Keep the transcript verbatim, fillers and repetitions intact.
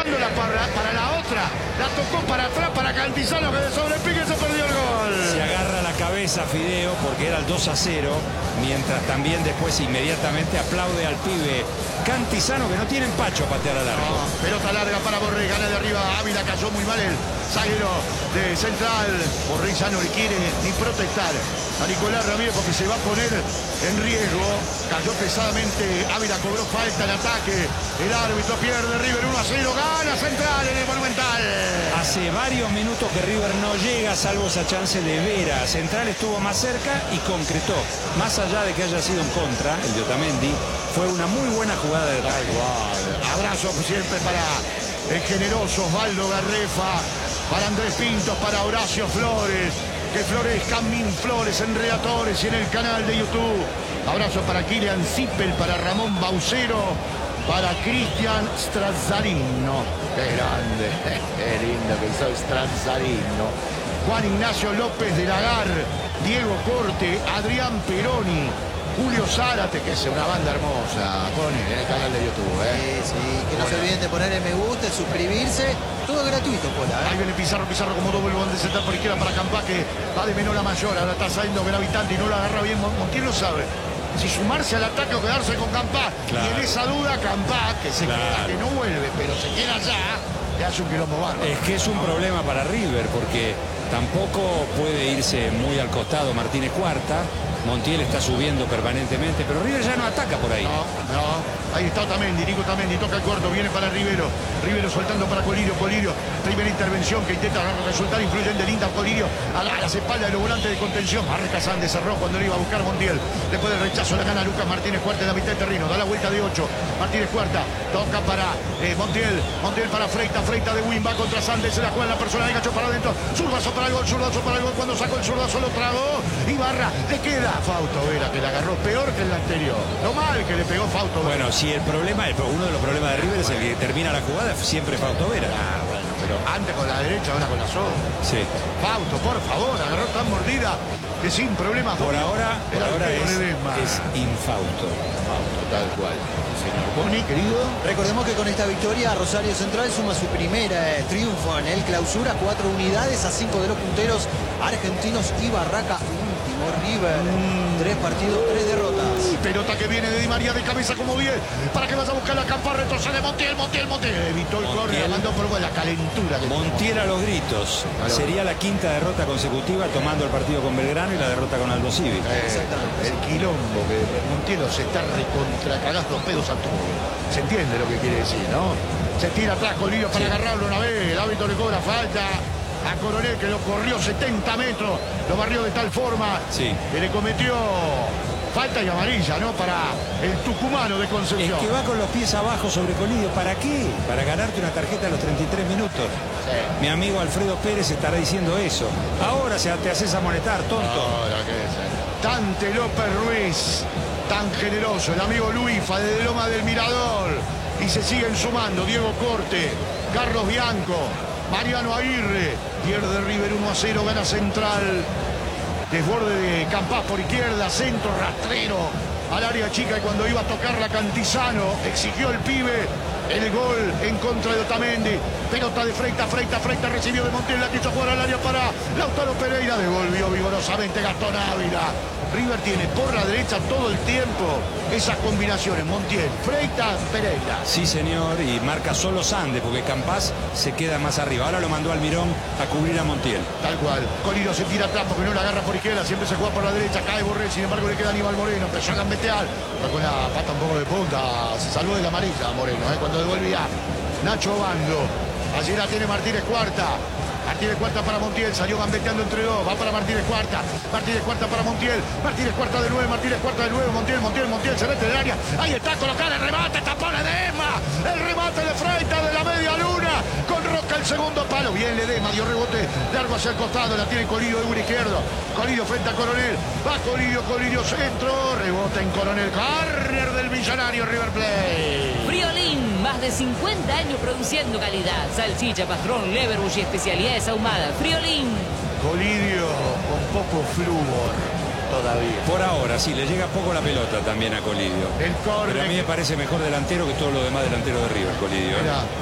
tocándola para, para la otra. La tocó para atrás para Cantizano, que de sobrepique se perdió el gol. Se agarra la cabeza Fideo porque era el dos a cero, mientras también después inmediatamente aplaude al pibe Cantizano, que no tiene empacho a patear al arco. No, pelota larga para Borré, gana de arriba Ávila, cayó muy mal el zaguero de Central. Borré ya no le quiere ni protestar a Nicolás Ramírez porque se va a poner en riesgo. Cayó pesadamente Ávila, cobró falta en ataque. El árbitro pierde, River uno a cero, gana Central en el Monumental. Hace varios minutos que River no llega, salvo esa chance de Vera. Central estuvo más cerca y concretó. Más allá de que haya sido en contra, el de Otamendi, fue una muy buena jugada de ataque. Abrazo siempre para el generoso Osvaldo Garrefa, para Andrés Pintos, para Horacio Flores. Que florezcan mil flores en Relatores y en el canal de YouTube. Abrazo para Kilian Zippel, para Ramón Baucero, para Cristian Strazzarino. Qué grande, qué lindo que soy Strazzarino. Juan Ignacio López de Lagar, Diego Corte, Adrián Peroni, Julio Zárate, que es una banda hermosa, pone en el canal de YouTube, ¿eh? Sí, sí, que no se olviden de poner el me gusta, suscribirse, todo gratuito, Pola, ¿eh? Ahí viene Pizarro, Pizarro como doble de central por izquierda para Campá, que va de menor a mayor, ahora está saliendo Gravitante y no lo agarra bien, Montiel lo sabe. Si sumarse al ataque o quedarse con Campá, claro. Y en esa duda Campá, que se claro. queda, que no vuelve, pero se queda allá, le hace un quilombo bárbaro. Es que es un problema para River, porque tampoco puede irse muy al costado Martínez Cuarta. Montiel está subiendo permanentemente, pero River ya no ataca por ahí. No, no. Ahí está Otamendi, Nico Otamendi, toca el corto, viene para Rivero. Rivero soltando para Colirio, Colirio. Primera intervención que intenta resultar influyente, linda Colirio a, la, a las espaldas de los volantes de contención. Arreca Sández, cerró cuando le iba a buscar Montiel. Después del rechazo la gana Lucas Martínez Cuarta en la mitad del terreno. Da la vuelta de ocho. Martínez Cuarta toca para eh, Montiel. Montiel para Freita, Freita de Win, va contra Sández, se la juega en la persona, cachó para adentro. Zurdazo para el gol, zurdazo para el gol. Cuando sacó el zurdazo lo tragó. Ibarra, le queda. Fausto Vera, que la agarró peor que el anterior. Lo mal que le pegó Fausto Vera. Bueno, si el problema, uno de los problemas de River es el que termina la jugada, siempre Fausto Vera. Ah, bueno, pero antes con la derecha, ahora con la sola. Sí. Fausto, por favor, agarró tan mordida que sin problemas. Por ahora, por ahora es, es infausto. Fausto, tal cual. Señor Boni, querido. Recordemos que con esta victoria Rosario Central suma su primer eh, triunfo en el clausura, cuatro unidades a cinco de los punteros argentinos y Barraca último. River, mm. tres partidos, tres derrotas. Pelota que viene de Di María de cabeza como bien, para que vaya a buscar la Campá, retrocede Montiel, Montiel, Montiel. Evitó el córner, la mandó por la calentura. Que Montiel a los gritos. Claro. Sería la quinta derrota consecutiva tomando el partido con Belgrano y la derrota con Aldo Civi. Eh, Exactamente. El quilombo que Montiel se está recontracagando pedos a todo. Se entiende lo que quiere decir, ¿no? Se tira atrás Colirio para sí. agarrarlo una vez, el árbitro le cobra falta a Coronel, que lo corrió setenta metros, lo barrió de tal forma sí. que le cometió falta y amarilla, ¿no? Para el tucumano de Concepción. Es que va con los pies abajo sobre Colidio. ¿Para qué? Para ganarte una tarjeta a los treinta y tres minutos. Sí. Mi amigo Alfredo Pérez estará diciendo eso. Ahora se te haces amonestar, tonto. Ahora, ¿qué es? Dante López Ruiz, tan generoso. El amigo Luifa, desde Loma del Mirador. Y se siguen sumando Diego Corte, Carlos Bianco, Mariano Aguirre. Pierde River uno a cero, gana Central. Desborde de Campás por izquierda, centro rastrero al área chica, y cuando iba a tocar la Cantizano, exigió el pibe el gol en contra de Otamendi. Pelota de Freita, Freita, Freita recibió de Montiel, la quiso jugar al área para Lautaro Pereira, devolvió vigorosamente Gastón Ávila. River tiene por la derecha todo el tiempo esas combinaciones, Montiel, Freita, Pereira. Sí, señor, y marca solo Sande, porque Campás se queda más arriba. Ahora lo mandó Almirón a cubrir a Montiel. Tal cual. Colirio se tira atrás porque no la agarra por izquierda, siempre se juega por la derecha, cae Borrell, sin embargo le queda Aníbal Moreno, empezó a gambetear, con la pata un poco de punta, se salvó de la amarilla Moreno, ¿eh? Cuando devolvía Nacho Bando. Allí la tiene Martínez Cuarta. Martínez Cuarta para Montiel, salió gambeteando entre dos, va para Martínez Cuarta, Martínez Cuarta para Montiel, Martínez Cuarta de nuevo, Martínez Cuarta de nuevo, Montiel, Montiel, Montiel, se mete en el área, ahí está, colocar el remate, tapó Ledesma, el remate de Freita de la media luna, con Roca el segundo palo, bien Ledesma, dio rebote, largo hacia el costado, la tiene Colirio de un izquierdo, Colirio frente a Coronel, va Colirio, Colirio centro, rebote en Coronel, córner del Millonario River Plate. Friolín, más de cincuenta años produciendo calidad, salchicha, pastrón, leverbush y especialidades ahumadas. Friolín. Colidio con poco flúor todavía. Por ahora, sí, le llega poco la pelota también a Colidio. El córner. Pero a mí me parece mejor delantero que todos los demás delanteros de River, Colidio. ¿eh?